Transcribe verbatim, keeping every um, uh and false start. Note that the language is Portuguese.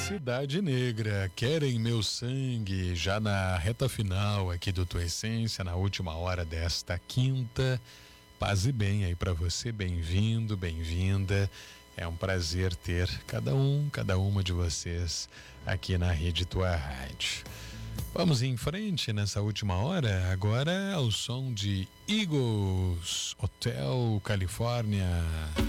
Cidade Negra, Querem Meu Sangue, já na reta final aqui do Tua Essência, na última hora desta quinta. Paz e bem aí pra você, bem-vindo, bem-vinda. É um prazer ter cada um, cada uma de vocês aqui na Rede Tua Rádio. Vamos em frente nessa última hora, agora ao som de Eagles, Hotel Califórnia.